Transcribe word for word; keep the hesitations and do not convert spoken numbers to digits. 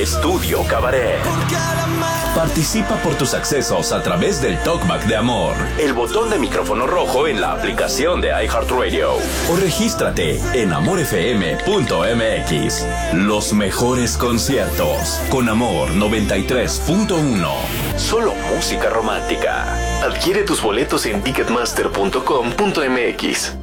Estudio Cabaret. Participa por tus accesos a través del Talkback de Amor, el botón de micrófono rojo en la aplicación de iHeartRadio, o regístrate en amor f m punto m x. Los mejores conciertos con Amor noventa y tres punto uno. Solo música romántica. Adquiere tus boletos en ticketmaster punto com punto m x.